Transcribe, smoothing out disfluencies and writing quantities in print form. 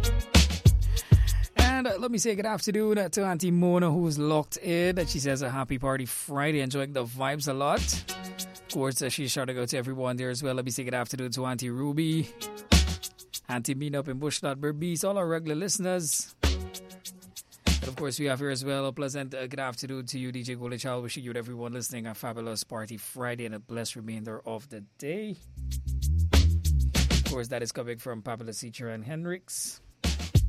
And let me say good afternoon to Auntie Mona, who's locked in. She says a happy party Friday, enjoying the vibes a lot. Of course, she's shouting out to everyone there as well. Let me say good afternoon to Auntie Ruby, Auntie Mina up in Bushnot Berbice, all our regular listeners. And of course, we have here as well a pleasant good afternoon to you, DJ Golden Child. Wishing you and everyone listening a fabulous party Friday and a blessed remainder of the day. Of course, that is coming from Pablo Citra and Hendrix.